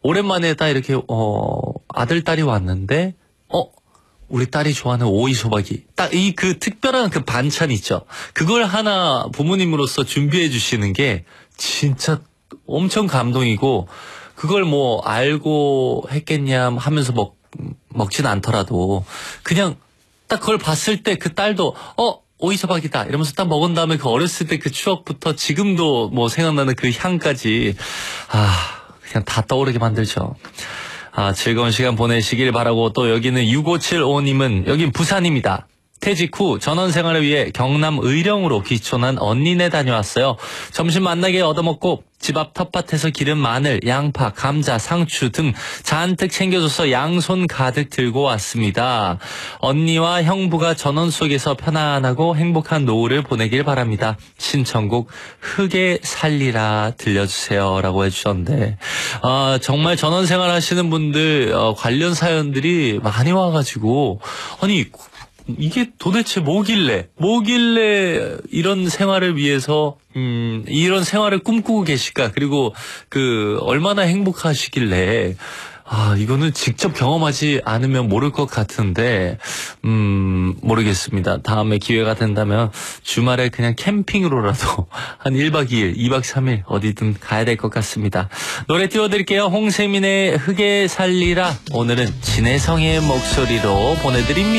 오랜만에 딱 이렇게, 아들, 딸이 왔는데, 우리 딸이 좋아하는 오이소박이. 딱 그 특별한 그 반찬 있죠. 그걸 하나 부모님으로서 준비해 주시는 게 진짜 엄청 감동이고, 그걸 뭐 알고 했겠냐 하면서 먹진 않더라도, 그냥 딱 그걸 봤을 때 그 딸도, 오이소박이다 이러면서 딱 먹은 다음에 그 어렸을 때 그 추억부터 지금도 뭐 생각나는 그 향까지, 그냥 다 떠오르게 만들죠. 즐거운 시간 보내시길 바라고, 또 여기는 6575님은, 여긴 부산입니다. 퇴직 후 전원 생활을 위해 경남 의령으로 귀촌한 언니네 다녀왔어요. 점심 만나게 얻어먹고 집 앞 텃밭에서 기른 마늘, 양파, 감자, 상추 등 잔뜩 챙겨줘서 양손 가득 들고 왔습니다. 언니와 형부가 전원 속에서 편안하고 행복한 노후를 보내길 바랍니다. 신청곡 흙에 살리라 들려주세요 라고 해주셨는데, 정말 전원 생활 하시는 분들 관련 사연들이 많이 와가지고, 아니 이게 도대체 뭐길래 이런 생활을 위해서 이런 생활을 꿈꾸고 계실까? 그리고 얼마나 행복하시길래, 이거는 직접 경험하지 않으면 모를 것 같은데, 모르겠습니다. 다음에 기회가 된다면 주말에 그냥 캠핑으로라도 한 1박 2일, 2박 3일 어디든 가야 될 것 같습니다. 노래 띄워드릴게요. 홍세민의 흙에 살리라. 오늘은 진혜성의 목소리로 보내드립니다.